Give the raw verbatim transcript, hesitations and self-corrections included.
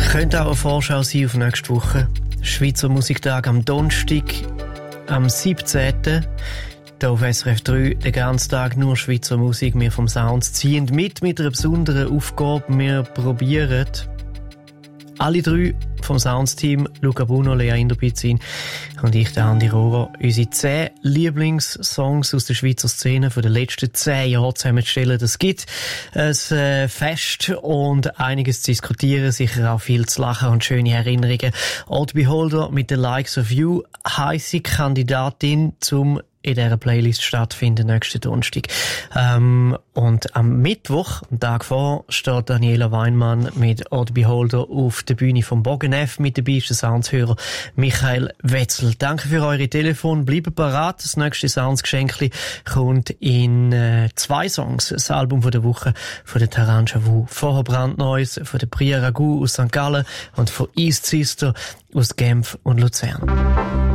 Könnte auch eine Vorschau sein auf nächste Woche. Schweizer Musiktag am Donnerstag, am siebzehnten Hier auf S R F drei, den ganzen Tag nur Schweizer Musik. Wir vom Sounds ziehen mit, mit einer besonderen Aufgabe. Wir probieren alle drei vom Sounds-Team, Luca Bruno, Lea Inderbizin und ich, der Andi Rohrer, unsere zehn Lieblingssongs aus der Schweizer Szene von den letzten zehn Jahren zusammenzustellen. Das gibt ein äh, Fest und einiges zu diskutieren, sicher auch viel zu lachen und schöne Erinnerungen. Old Beholder mit The Likes of You, heisse Kandidatin zum in dieser Playlist stattfinden, nächsten Donnerstag. Ähm, und am Mittwoch, am Tag vor, steht Daniela Weinmann mit Old Beholder auf der Bühne vom Bogenef. Mit dabei ist der Soundshörer Michael Wetzel. Danke für eure Telefon. Bleibt parat. Das nächste Sounds-Geschenkli kommt in äh, zwei Songs. Das Album von der Woche von der Taranja Wu. Vorher brandneues von der Priya Ragu aus Sankt Gallen und von East Sister aus Genf und Luzern.